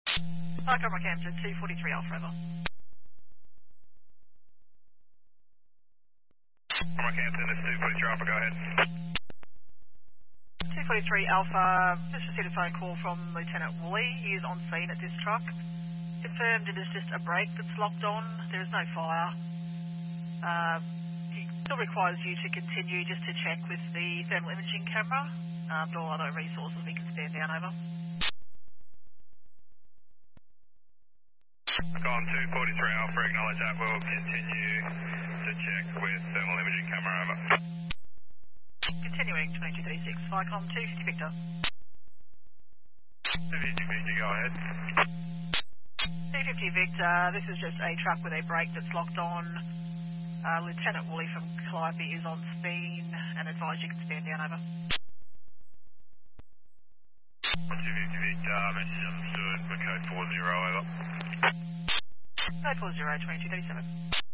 Hi, Comrade Campton, 243 Alpha, over. Comrade Campton, this is 243 Alpha, go ahead. 243 Alpha, just received a phone call from Lieutenant Woolley. He is on scene at this truck. Confirmed it is just a brake that's locked on. There is no fire. He still requires you to continue just to check with the thermal imaging camera. But all other resources we can stand down, over. Con 243 Alpha, acknowledge that. We'll continue to check with thermal imaging camera, over. Continuing, 2236, Vicom 250 Victor. 250 Victor, go ahead. 250 Victor, this is just a truck with a brake that's locked on. Lieutenant Woolley from Calliope is on scene and advise you can stand down, over. 250 Victor, message understood, we're code 40, over. Code 40, 2237.